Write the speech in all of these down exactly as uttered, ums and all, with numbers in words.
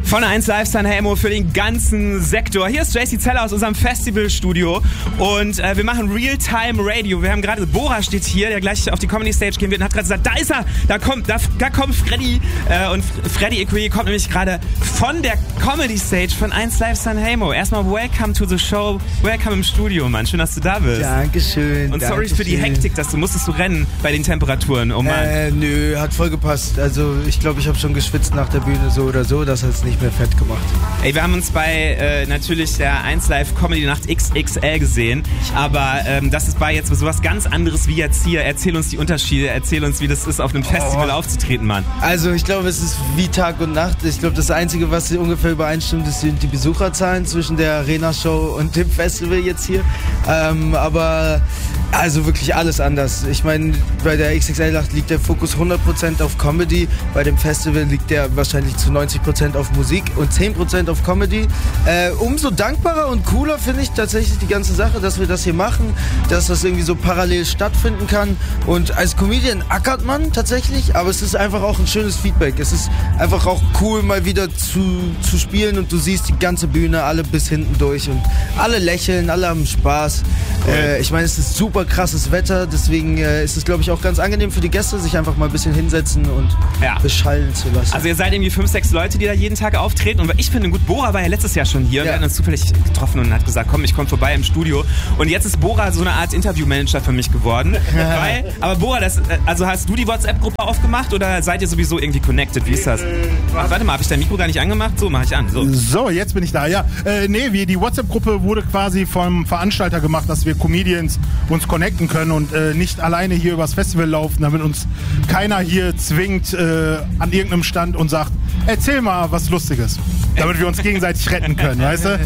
Von eins Live Sanremo für den ganzen Sektor. Hier ist J C Zeller aus unserem Festivalstudio und äh, wir machen Real-Time Radio. Wir haben gerade, Bora steht hier, der gleich auf die Comedy Stage gehen wird und hat gerade gesagt, da ist er, da kommt, da, da kommt Freddy. Äh, und Freddy Ecuyer kommt nämlich gerade von der Comedy Stage von eins Live Sanremo. Erstmal welcome to the show, welcome im Studio, Mann. Schön, dass du da bist. Dankeschön. Und sorry Dankeschön. für die Hektik, dass du musstest du rennen bei den Temperaturen. Oh Mann. Äh, nö, hat voll gepasst. Also ich glaube, ich habe schon geschwitzt nach der Bühne so oder so, das hat es nicht mehr fett gemacht. Ey, wir haben uns bei äh, natürlich der eins Live Comedy Nacht X X L gesehen, aber ähm, das ist bei jetzt sowas ganz anderes wie jetzt hier. Erzähl uns die Unterschiede, erzähl uns, wie das ist, auf einem Festival oh. aufzutreten, Mann. Also ich glaube, es ist wie Tag und Nacht. Ich glaube, das Einzige, was ungefähr übereinstimmt, ist, sind die Besucherzahlen zwischen der Arena-Show und dem Festival jetzt hier. Ähm, aber also wirklich alles anders. Ich meine, bei der X X L-Nacht liegt der Fokus hundert Prozent auf Comedy, bei dem Festival liegt der wahrscheinlich zu neunzig Prozent auf Musik und zehn Prozent auf Comedy. Äh, umso dankbarer und cooler finde ich tatsächlich die ganze Sache, dass wir das hier machen, dass das irgendwie so parallel stattfinden kann. Und als Comedian ackert man tatsächlich, aber es ist einfach auch ein schönes Feedback. Es ist einfach auch cool, mal wieder zu, zu spielen und du siehst die ganze Bühne, alle bis hinten durch und alle lächeln, alle haben Spaß. Cool. Äh, ich meine, es ist super krasses Wetter, deswegen äh, ist es, glaube ich, auch ganz angenehm für die Gäste, sich einfach mal ein bisschen hinsetzen und ja. beschallen zu lassen. Also ihr seid irgendwie fünf, sechs Leute, die da jeden Tag auftreten und ich finde, gut, Bora war ja letztes Jahr schon hier. Ja. Wir hatten uns zufällig getroffen und hat gesagt, komm, ich komme vorbei im Studio. Und jetzt ist Bora so eine Art Interviewmanager für mich geworden. weil, aber Bora, das, also hast du die WhatsApp-Gruppe aufgemacht oder seid ihr sowieso irgendwie connected? Wie ist das? Ach, warte mal, habe ich dein Mikro gar nicht angemacht? So, mache ich an. So. so, jetzt bin ich da. Ja, äh, nee, wie, die WhatsApp-Gruppe wurde quasi vom Veranstalter gemacht, dass wir Comedians uns connecten können und äh, nicht alleine hier übers Festival laufen, damit uns keiner hier zwingt äh, an irgendeinem Stand und sagt, erzähl mal was Lustiges, damit wir uns gegenseitig retten können, weißt du?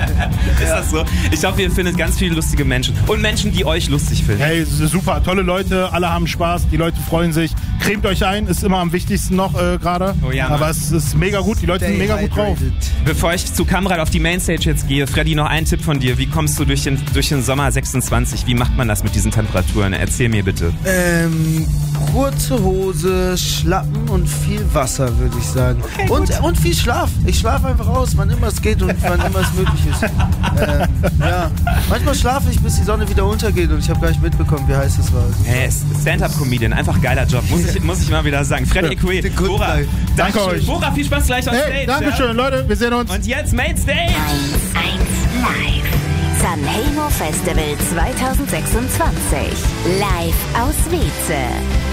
Ist das so? Ich hoffe, ihr findet ganz viele lustige Menschen und Menschen, die euch lustig finden. Hey, super, tolle Leute, alle haben Spaß, die Leute freuen sich. Cremt euch ein, ist immer am wichtigsten noch äh, gerade. Oh ja, aber es ist mega gut, die Leute Stay sind mega hydrated. gut drauf. Bevor ich zu Kamrad auf die Mainstage jetzt gehe, Freddy, noch ein Tipp von dir. Wie kommst du durch den, durch den Sommer sechsundzwanzig? Wie macht man das mit diesen Temperaturen? Erzähl mir bitte. Ähm, kurze Hose, Schlappen und viel Wasser, würde ich sagen. Okay, und, und viel Schlaf. Ich schlafe einfach aus, wann immer es geht und wann immer es möglich ist. Ähm, ja. Manchmal schlafe ich, bis die Sonne wieder untergeht und ich habe gar nicht mitbekommen, wie heiß es war. Hey, Stand-Up-Comedian, einfach geiler Job, muss ich, muss ich mal wieder sagen. Freddy Ecuyer, Bora, danke euch. Bora, viel Spaß gleich on hey, Stage. Dankeschön, ja? Leute, wir sehen uns. Und jetzt Mainstage. eins eins Live. Sanremo Festival zwanzig sechsundzwanzig. Live aus Wietze.